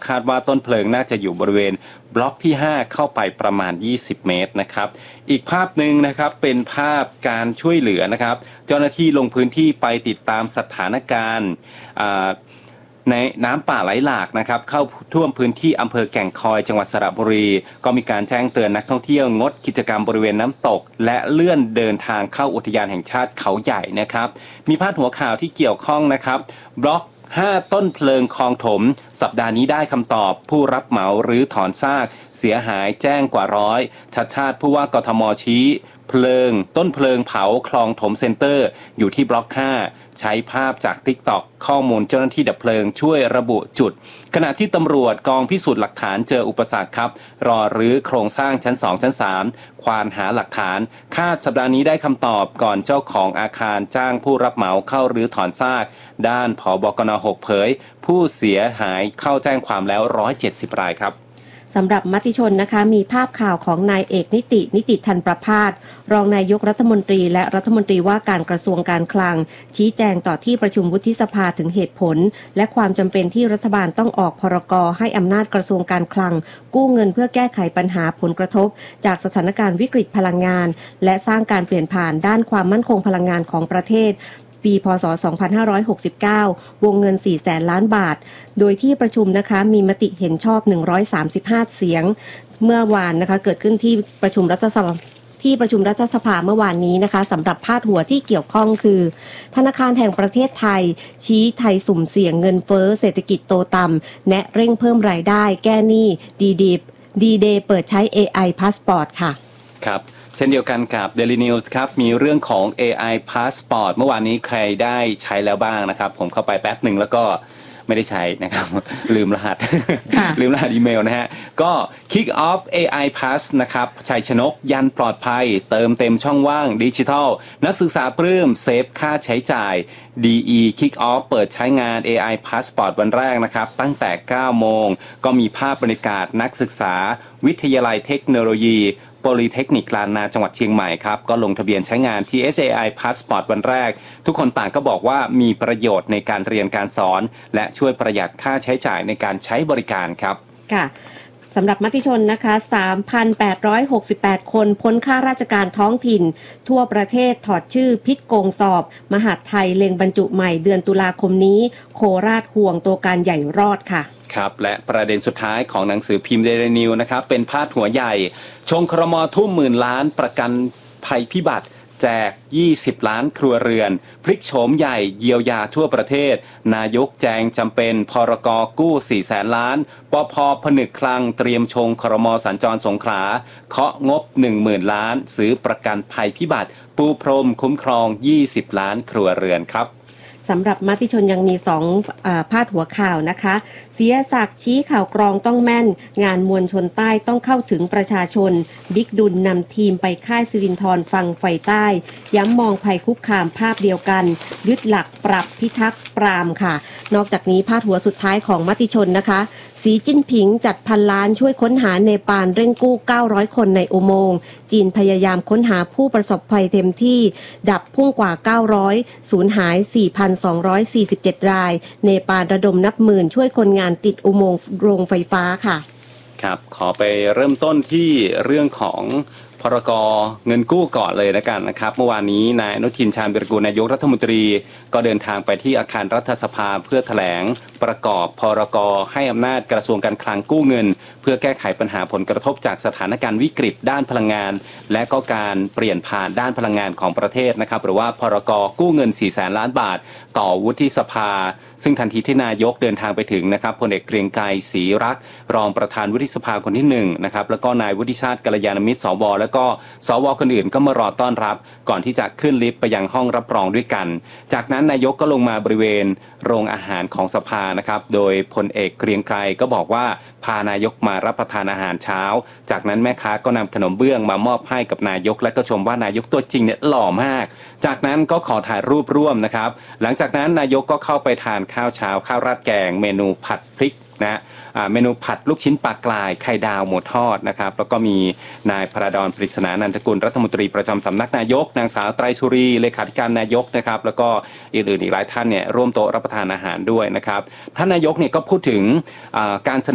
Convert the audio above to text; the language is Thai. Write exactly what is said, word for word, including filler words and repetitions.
คาดว่าต้นเพลิงน่าจะอยู่บริเวณบล็อกที่ห้าเข้าไปประมาณยี่สิบเมตรนะครับอีกภาพหนึ่งนะครับเป็นภาพการช่วยเหลือนะครับเจ้าหน้าที่ลงพื้นที่ไปติดตามสถานการณ์ในน้ำป่าไหลหลากนะครับเข้าท่วมพื้นที่อำเภอแก่งคอยจังหวัดสระบุรีก็มีการแจ้งเตือนนักท่องเที่ยวงดกิจกรรมบริเวณน้ำตกและเลื่อนเดินทางเข้าอุทยานแห่งชาติเขาใหญ่นะครับมีพาดหัวข่าวที่เกี่ยวข้องนะครับบล็อกห้าต้นเพลิงคลองถมสัปดาห์นี้ได้คำตอบผู้รับเหมาหรือถอนซากเสียหายแจ้งกว่าร้อยชัดชาติผู้ว่ากทมชี้เพลิงต้นเพลิงเผาคลองถมเซ็นเตอร์อยู่ที่บล็อกห้าใช้ภาพจาก ติ๊กต็อก ข้อมูลเจ้าหน้าที่ดับเพลิงช่วยระบุจุดขณะที่ตำรวจกองพิสูจน์หลักฐานเจออุปสรรคครับรอรื้อโครงสร้างชั้นสองชั้นสามควานหาหลักฐานคาดสัปดาห์นี้ได้คำตอบก่อนเจ้าของอาคารจ้างผู้รับเหมาเข้ารื้อถอนซากด้านผบกนหกเผยผู้เสียหายเข้าแจ้งความแล้วหนึ่งร้อยเจ็ดสิบรายครับสำหรับมติชนนะคะมีภาพข่าวของนายเอกนิตินิติธันประภาสรองนายกรัฐมนตรีและรัฐมนตรีว่าการกระทรวงการคลังชี้แจงต่อที่ประชุมวุฒิสภาถึงเหตุผลและความจำเป็นที่รัฐบาลต้องออกพรกให้อำนาจกระทรวงการคลังกู้เงินเพื่อแก้ไขปัญหาผลกระทบจากสถานการณ์วิกฤตพลังงานและสร้างการเปลี่ยนผ่านด้านความมั่นคงพลังงานของประเทศปีพ.ศ. สองพันห้าร้อยหกสิบเก้าวงเงินสี่แสนล้านบาทโดยที่ประชุมนะคะมีมติเห็นชอบหนึ่งร้อยสามสิบห้าเสียงเมื่อวานนะคะเกิดขึ้นที่ประชุมรัฐสภาที่ประชุมรัฐสภาเมื่อวานนี้นะคะสำหรับพาดหัวที่เกี่ยวข้องคือธนาคารแห่งประเทศไทยชี้ไทยสุ่มเสี่ยงเงินเฟ้อเศรษฐกิจโตต่ำแนะเร่งเพิ่มรายได้แก้หนี้ดีดีดีเดย์เปิดใช้ เอ ไอ Passport ค่ะครับเช่นเดียวกันกับ Daily News ครับมีเรื่องของ เอ ไอ Passport เมื่อวานนี้ใครได้ใช้แล้วบ้างนะครับผมเข้าไปแป๊บหนึ่งแล้วก็ไม่ได้ใช้นะครับลืมรหัส ลืมรหัสอีเมลนะฮะก็ Kick Off เอ ไอ Pass นะครับชัยชนกยันปลอดภัยเติมเต็มช่องว่างดิจิทัลนักศึกษาปลื้มเซฟค่าใช้จ่าย ดี อี Kick Off เปิดใช้งาน เอ ไอ Passport วันแรกนะครับตั้งแต่ เก้าโมงก็มีภาพบรรยากาศนักศึกษาวิทยาลัยเทคโนโลยีโพลีเทคนิคลานนาจังหวัดเชียงใหม่ครับก็ลงทะเบียนใช้งาน ที เอส เอ ไอ Passport วันแรกทุกคนต่างก็บอกว่ามีประโยชน์ในการเรียนการสอนและช่วยประหยัดค่าใช้จ่ายในการใช้บริการครับค่ะสำหรับมติชนนะคะ สามพันแปดร้อยหกสิบแปด คนพ้นข้าราชการท้องถิ่นทั่วประเทศถอดชื่อพิษโกงสอบมหาดไทยเล็งบรรจุใหม่เดือนตุลาคมนี้โคราชห่วงตัวการใหญ่รอดค่ะครับและประเด็นสุดท้ายของหนังสือพิมพ์ Daily News นะครับเป็นพาดหัวใหญ่ชงครม.ทุ่มหมื่นล้านประกันภัยพิบัติแจกยี่สิบล้านครัวเรือนพลิกโฉมใหญ่เยียวยาทั่วประเทศนายกแจงจำเป็นพรก.กู้สี่แสนล้านปภ.ผนึกคลังเตรียมชงครม.สัญจรสงขลาเคาะงบ หนึ่งหมื่นล้านซื้อประกันภัยพิบัติปูพรมคุ้มครองยี่สิบล้านครัวเรือนครับสำหรับมติชนยังมีสองพาดหัวข่าวนะคะเสียศักดิ์ชี้ข่าวกรองต้องแม่นงานมวลชนใต้ต้องเข้าถึงประชาชนบิ๊กดุลนำทีมไปค่ายสิรินธรฟังไฟใต้ย้ำมองภัยคุกคามภาพเดียวกันยึดหลักปรับพิทักษ์ปรามค่ะนอกจากนี้พาดหัวสุดท้ายของมติชนนะคะสีจิ้นผิงจัดพันล้านช่วยค้นหาเนปาลเร่งกู้เก้าร้อยคนในอุโมงค์จีนพยายามค้นหาผู้ประสบภัยเต็มที่ดับพุ่งกว่าเก้าร้อยสูญหาย สี่พันสองร้อยสี่สิบเจ็ด รายเนปาลระดมนับหมื่นช่วยคนงานติดอุโมงค์โรงไฟฟ้าค่ะครับขอไปเริ่มต้นที่เรื่องของพรก.เงินกู้ก่อนเลยแล้วกันนะครับเมื่อวานนี้นายอนุทินชาญวิรากูลนายกรัฐมนตรีก็เดินทางไปที่อาคารรัฐสภาเพื่อแถลงประกอบพรก.ให้อำนาจกระทรวงการคลังกู้เงินเพื่อแก้ไขปัญหาผลกระทบจากสถานการณ์วิกฤตด้านพลังงานและก็การเปลี่ยนผ่านด้านพลังงานของประเทศนะครับหรือว่าพรก.กู้เงินสี่แสนล้านบาทต่อวุฒิสภาซึ่งทันทีที่นายกเดินทางไปถึงนะครับพลเอกเกรียงไกรศรีรักษ์รองประธานวุฒิสภาคนที่หนึ่งนะครับแล้วก็นายวุฒิชาติกัลยาณมิตรสวและก็สวคนอื่นก็มารอต้อนรับก่อนที่จะขึ้นลิฟต์ไปยังห้องรับรองด้วยกันจากนั้นนายกก็ลงมาบริเวณโรงอาหารของสภานะครับโดยพลเอกเกรียงไกรก็บอกว่าพานายกมารับประทานอาหารเช้าจากนั้นแม่ค้าก็นำขนมเบื้องมามอบให้กับนายกและก็ชมว่านายกตัวจริงเนี่ยหล่อมากจากนั้นก็ขอถ่ายรูปร่วมนะครับหลังจากนั้นนายกก็เข้าไปทานข้าวเช้าข้าวราดแกงเมนูผัดพริกนะเมนูผัดลูกชิ้นปลากรายไข่ดาวหมูทอดนะครับแล้วก็มีนายพระดอนปริศนานันทกุลรัฐมนตรีประจำสำนักนายกนางสาวไตรสุรีเลขาธิการนายกนะครับแล้วก็อื่นๆอีกหลายท่านเนี่ยร่วมโต๊ะรับประทานอาหารด้วยนะครับท่านนายกเนี่ยก็พูดถึงการ